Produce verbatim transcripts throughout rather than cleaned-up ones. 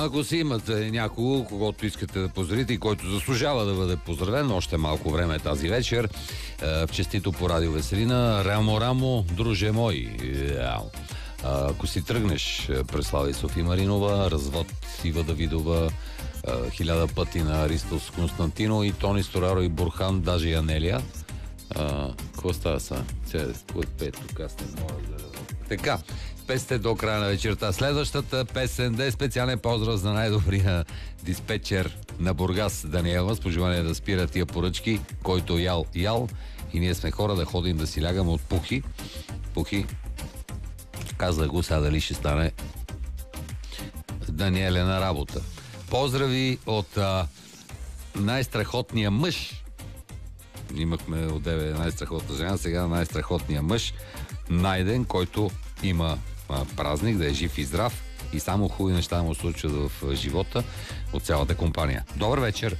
ако си имате някого, когото искате да поздравите и който заслужава да бъде поздравен, още малко време е тази вечер. Честито по Радио Веселина. Рамо, рамо, друже мой. Ако си тръгнеш през Слава и Софи Маринова, развод Ива Давидова, хиляда пъти на Ристос Константино и Тони Стораро и Бурхан, даже и Анелия. Какво става са? Кой пее тук? Аз не мога да... Така, песте до края на вечерта. Следващата песен да е специален поздрав за най-добрия диспетчер на Бургас, Даниела, с пожелание да спира тия поръчки, който ял, ял. И ние сме хора да ходим да си лягаме от пухи. Пухи. Казах го, сега дали ще стане Даниеле на работа. Поздрави от а, най-страхотния мъж. Имахме одеве най-страхотна жена, сега най-страхотния мъж Найден, който има а, празник, да е жив и здрав и само хубави неща му случват в живота от цялата компания. Добър вечер!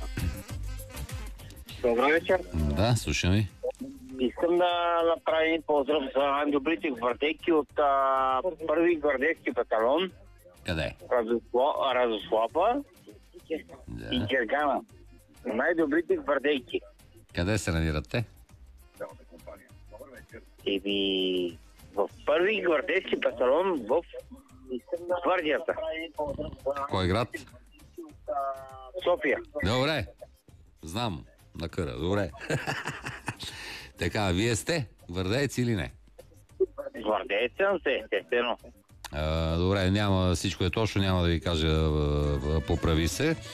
Добър вечер! Да, слушам ви. Искам да направя един поздрав за добрите гвардейки от а, първи гвардейски батальон. Къде? Радослава Да. и Гергана. Най-добрите гвардейки. Къде се намират те? Еми, в първи гвардейски батальон в гвардията. Кой град? София. Добре. Знам. На къра. Добре. Така, вие сте гвардейци или не? Гвардейци съм се, естествено. А, добре, няма, всичко е точно, няма да ви кажа, поправи се.